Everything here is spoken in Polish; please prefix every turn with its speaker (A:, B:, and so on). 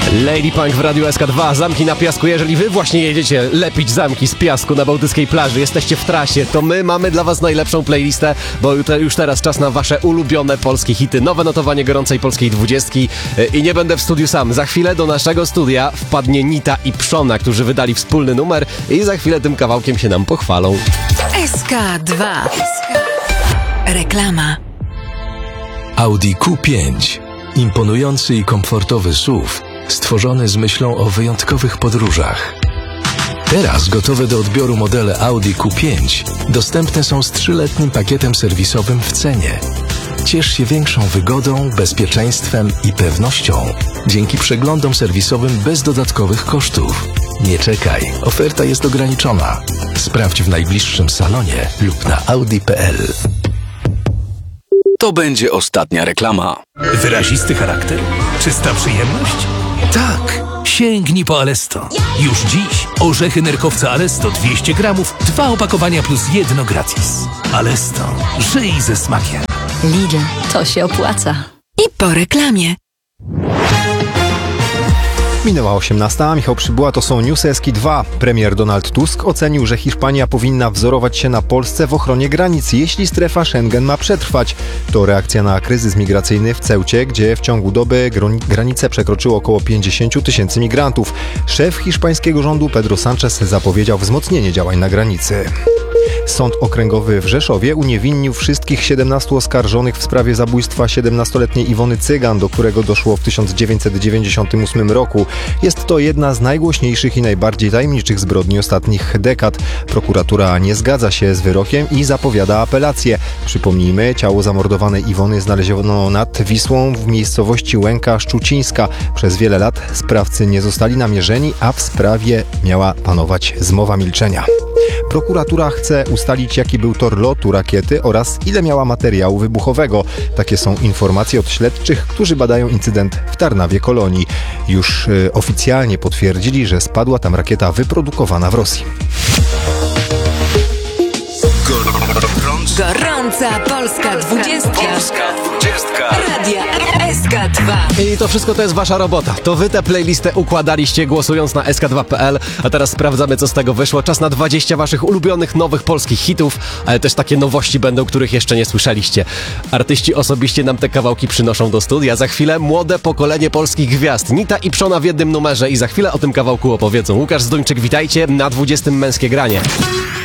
A: Lady Punk w Radiu SK2, zamki na piasku. Jeżeli wy właśnie jedziecie lepić zamki z piasku na bałtyckiej plaży, jesteście w trasie, to my mamy dla was najlepszą playlistę, bo już teraz czas na wasze ulubione polskie hity. Nowe notowanie gorącej polskiej 20 i nie będę w studiu sam. Za chwilę do naszego studia wpadnie Nita i Przona, którzy wydali wspólny numer i za chwilę tym kawałkiem się nam pochwalą.
B: SK2. Reklama.
C: Audi Q5. Imponujący i komfortowy SUV, stworzony z myślą o wyjątkowych podróżach. Teraz gotowe do odbioru modele Audi Q5 dostępne są z 3-letnim pakietem serwisowym w cenie. Ciesz się większą wygodą, bezpieczeństwem i pewnością dzięki przeglądom serwisowym bez dodatkowych kosztów. Nie czekaj, oferta jest ograniczona. Sprawdź w najbliższym salonie lub na audi.pl.
D: To będzie ostatnia reklama.
E: Wyrazisty charakter? Czysta przyjemność? Tak! Sięgnij po Alesto. Już dziś orzechy nerkowca Alesto 200 gramów, 2 opakowania plus 1 gratis. Alesto. Żyj ze smakiem.
B: Lidl, to się opłaca. I po reklamie.
F: Minęła 18, Michał Przybyła, to są Newsy SK2. Premier Donald Tusk ocenił, że Hiszpania powinna wzorować się na Polsce w ochronie granic, jeśli strefa Schengen ma przetrwać. To reakcja na kryzys migracyjny w Ceucie, gdzie w ciągu doby granicę przekroczyło około 50 000 migrantów. Szef hiszpańskiego rządu Pedro Sánchez zapowiedział wzmocnienie działań na granicy. Sąd Okręgowy w Rzeszowie uniewinnił wszystkich 17 oskarżonych w sprawie zabójstwa 17-letniej Iwony Cygan, do którego doszło w 1998 roku. Jest to jedna z najgłośniejszych i najbardziej tajemniczych zbrodni ostatnich dekad. Prokuratura nie zgadza się z wyrokiem i zapowiada apelację. Przypomnijmy, ciało zamordowanej Iwony znaleziono nad Wisłą w miejscowości Łęka Szczucińska. Przez wiele lat sprawcy nie zostali namierzeni, a w sprawie miała panować zmowa milczenia. Prokuratura chce ustalić, jaki był tor lotu rakiety oraz ile miała materiału wybuchowego. Takie są informacje od śledczych, którzy badają incydent w Tarnawie Kolonii. Już oficjalnie potwierdzili, że spadła tam rakieta wyprodukowana w Rosji.
B: Gorąca Polska 20. Radia SK2.
A: I to wszystko to jest wasza robota. To wy tę playlistę układaliście, głosując na sk2.pl, a teraz sprawdzamy, co z tego wyszło. Czas na 20 waszych ulubionych nowych polskich hitów, ale też takie nowości będą, których jeszcze nie słyszeliście. Artyści osobiście nam te kawałki przynoszą do studia. Za chwilę młode pokolenie polskich gwiazd. Nita i Przona w jednym numerze i za chwilę o tym kawałku opowiedzą. Łukasz Zduńczyk, witajcie na 20. Męskie Granie.